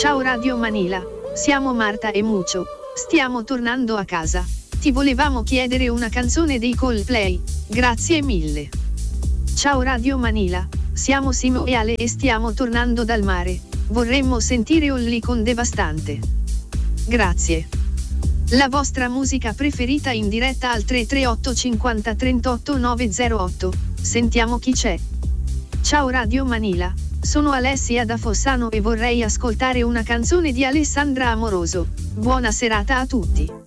Ciao Radio Manila, siamo Marta e Muccio, stiamo tornando a casa. Ti volevamo chiedere una canzone dei Coldplay, grazie mille. Ciao Radio Manila, siamo Simo e Ale e stiamo tornando dal mare, vorremmo sentire Olli con Devastante. Grazie. La vostra musica preferita in diretta al 338 50 38 908, sentiamo chi c'è. Ciao Radio Manila, sono Alessia da Fossano e vorrei ascoltare una canzone di Alessandra Amoroso. Buona serata a tutti.